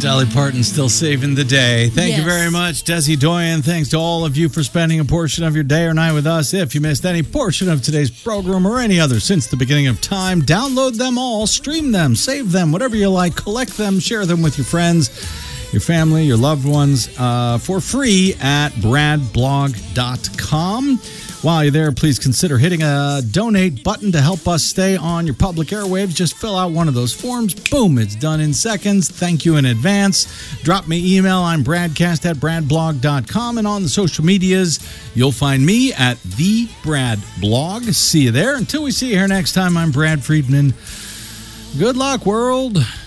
Dolly Parton still saving the day. Thank you very much, Desi Doyen. Thanks to all of you for spending a portion of your day or night with us. If you missed any portion of today's program or any other since the beginning of time, download them all, stream them, save them, whatever you like, collect them, share them with your friends, your family, your loved ones for free at bradblog.com. While you're there, please consider hitting a donate button to help us stay on your public airwaves. Just fill out one of those forms. Boom, it's done in seconds. Thank you in advance. Drop me email. I'm bradcast@bradblog.com. And on the social medias, you'll find me at the Brad Blog. See you there. Until we see you here next time, I'm Brad Friedman. Good luck, world.